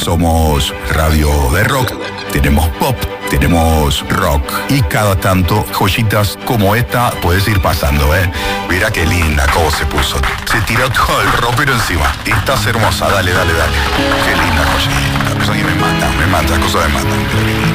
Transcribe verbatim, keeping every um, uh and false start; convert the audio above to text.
somos radio de rock, tenemos pop, tenemos rock y cada tanto joyitas como esta puedes ir pasando, ¿eh? Mira qué linda cómo se puso. Se tiró todo el ropero encima. Estás hermosa, dale, dale, dale. Qué linda joyita. Eso me mata, me mata, cosas me matan.